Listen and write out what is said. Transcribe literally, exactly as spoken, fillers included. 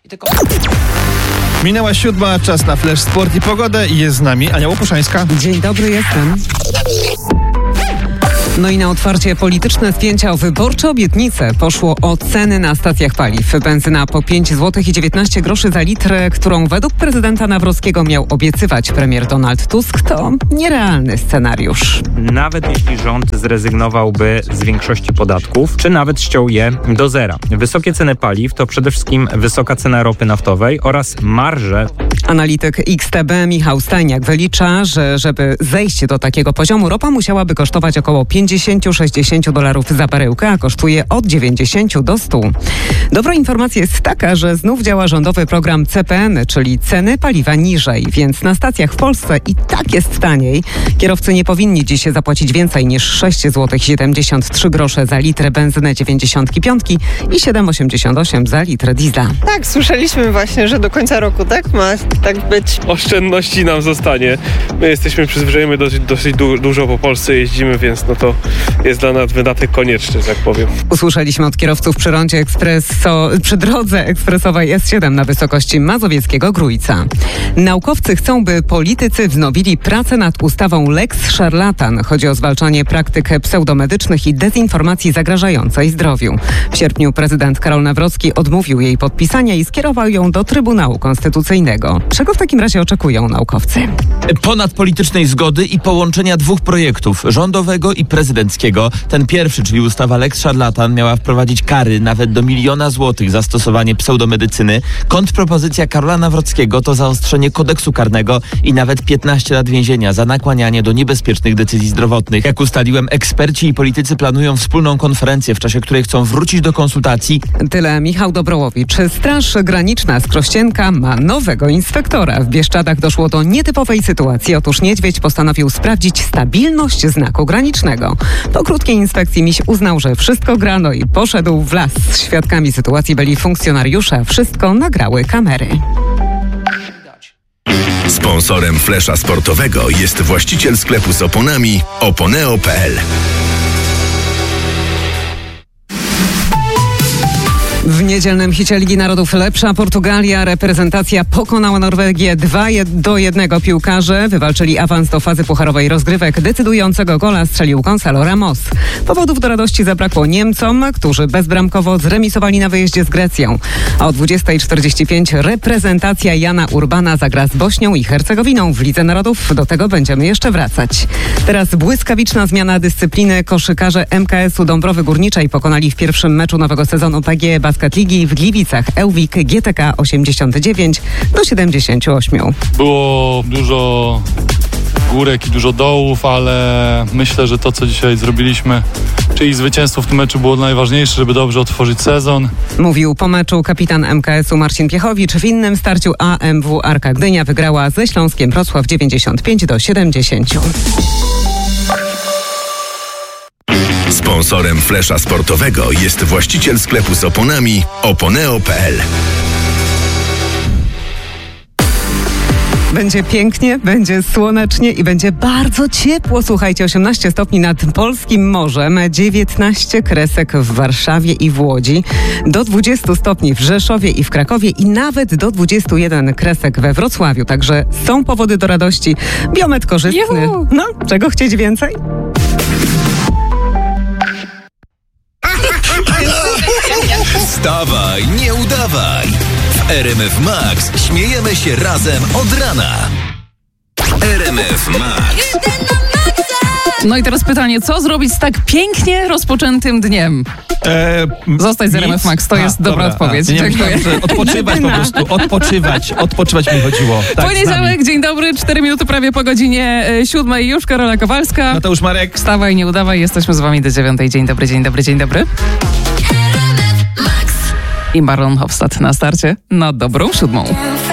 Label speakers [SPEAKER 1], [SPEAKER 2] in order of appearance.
[SPEAKER 1] I tylko...
[SPEAKER 2] Minęła siódma, czas na Flash Sport i Pogodę i jest z nami Ania Łopuszańska.
[SPEAKER 3] Dzień dobry, jestem. No i na otwarcie polityczne spięcia o wyborcze obietnice poszło o ceny na stacjach paliw. Benzyna po pięć złotych i dziewiętnaście groszy za litr, którą według prezydenta Nawrockiego miał obiecywać premier Donald Tusk, to nierealny scenariusz.
[SPEAKER 4] Nawet jeśli rząd zrezygnowałby z większości podatków, czy nawet ściął je do zera. Wysokie ceny paliw to przede wszystkim wysoka cena ropy naftowej oraz marże.
[SPEAKER 3] Analityk X T B Michał Stajniak wylicza, że żeby zejść do takiego poziomu, ropa musiałaby kosztować około pięćdziesiąt do sześćdziesięciu dolarów za baryłkę, a kosztuje od dziewięćdziesięciu do stu. Dobra informacja jest taka, że znów działa rządowy program C P N, czyli ceny paliwa niżej, więc na stacjach w Polsce i tak jest taniej. Kierowcy nie powinni dziś zapłacić więcej niż sześć złotych siedemdziesiąt trzy grosze za litr benzyny dziewięćdziesiątki piątki i siedem złotych osiemdziesiąt osiem za litr diesla.
[SPEAKER 5] Tak, słyszeliśmy właśnie, że do końca roku, tak? Ma tak być.
[SPEAKER 6] Oszczędności nam zostanie. My jesteśmy przyzwyczajeni, dosyć, dosyć du- dużo po Polsce jeździmy, więc no to jest dla nas wydatek konieczny, że tak powiem.
[SPEAKER 3] Usłyszeliśmy od kierowców przy rondzie ekspreso, przy drodze ekspresowej S siedem na wysokości mazowieckiego Grójca. Naukowcy chcą, by politycy wznowili pracę nad ustawą Lex Szarlatan. Chodzi o zwalczanie praktyk pseudomedycznych i dezinformacji zagrażającej zdrowiu. W sierpniu prezydent Karol Nawrocki odmówił jej podpisania i skierował ją do Trybunału Konstytucyjnego. Czego w takim razie oczekują naukowcy?
[SPEAKER 7] Ponadpolitycznej zgody i połączenia dwóch projektów, rządowego i prezydenckiego. Ten pierwszy, czyli ustawa Lex Szarlatan, miała wprowadzić kary nawet do miliona złotych za stosowanie pseudomedycyny. Kontrpropozycja Karola Nawrockiego to zaostrzenie kodeksu karnego i nawet piętnaście lat więzienia za nakłanianie do niebezpiecznych decyzji zdrowotnych. Jak ustaliłem, eksperci i politycy planują wspólną konferencję, w czasie której chcą wrócić do konsultacji.
[SPEAKER 3] Tyle Michał Dobrołowicz. Straż Graniczna z Krościenka ma nowego inspektora. W Bieszczadach doszło do nietypowej sytuacji. Otóż niedźwiedź postanowił sprawdzić stabilność znaku granicznego. Po krótkiej inspekcji miś uznał, że wszystko gra, no i poszedł w las. Świadkami sytuacji byli funkcjonariusze. Wszystko nagrały kamery.
[SPEAKER 8] Sponsorem Flesza Sportowego jest właściciel sklepu z oponami oponeo kropka p l.
[SPEAKER 3] W niedzielnym hicie Ligi Narodów lepsza Portugalia. Reprezentacja pokonała Norwegię dwa do jednego. Piłkarze wywalczyli awans do fazy pucharowej rozgrywek. Decydującego gola strzelił Gonzalo Ramos. Powodów do radości zabrakło Niemcom, którzy bezbramkowo zremisowali na wyjeździe z Grecją. A o dwudziestej czterdzieści pięć reprezentacja Jana Urbana zagra z Bośnią i Hercegowiną w Lidze Narodów. Do tego będziemy jeszcze wracać. Teraz błyskawiczna zmiana dyscypliny. Koszykarze M K S u Dąbrowy Górniczej pokonali w pierwszym meczu nowego sezonu P G E Basket Ligi w Gliwicach Ełwik G T K osiemdziesiąt dziewięć do siedemdziesięciu ośmiu.
[SPEAKER 9] Było dużo górek i dużo dołów, ale myślę, że to, co dzisiaj zrobiliśmy, czyli zwycięstwo w tym meczu, było najważniejsze, żeby dobrze otworzyć sezon.
[SPEAKER 3] Mówił po meczu kapitan M K S u Marcin Piechowicz. W innym starciu A M W Arka Gdynia wygrała ze Śląskiem Wrocław dziewięćdziesiąt pięć do siedemdziesięciu.
[SPEAKER 8] Sponsorem Flesza Sportowego jest właściciel sklepu z oponami oponeo kropka p l.
[SPEAKER 3] Będzie pięknie, będzie słonecznie i będzie bardzo ciepło. Słuchajcie, osiemnaście stopni nad polskim morzem, dziewiętnaście kresek w Warszawie i w Łodzi, do dwudziestu stopni w Rzeszowie i w Krakowie i nawet do dwudziestu jeden kresek we Wrocławiu. Także są powody do radości. Biometr korzystny.
[SPEAKER 5] Juhu.
[SPEAKER 3] No, czego chcieć więcej?
[SPEAKER 8] Wstawaj, nie udawaj. W R M F Max śmiejemy się razem od rana. R M F Max.
[SPEAKER 1] No i teraz pytanie, co zrobić z tak pięknie rozpoczętym dniem?
[SPEAKER 2] E,
[SPEAKER 1] Zostać z R M F Max, to
[SPEAKER 2] A,
[SPEAKER 1] jest dobra, dobra odpowiedź.
[SPEAKER 2] A, nie
[SPEAKER 1] Dziękuję.
[SPEAKER 2] myślałem, że odpoczywać po prostu, odpoczywać, odpoczywać mi chodziło. Tak,
[SPEAKER 1] Poniedziałek, dzień dobry, cztery minuty prawie po godzinie e, siódmej już, Karola Kowalska.
[SPEAKER 2] Mateusz Marek.
[SPEAKER 1] Wstawaj, nie udawaj, jesteśmy z wami do dziewiątej. Dzień dobry, dzień dobry, dzień dobry. I Baron Hofstad na starcie na dobrą siódmą.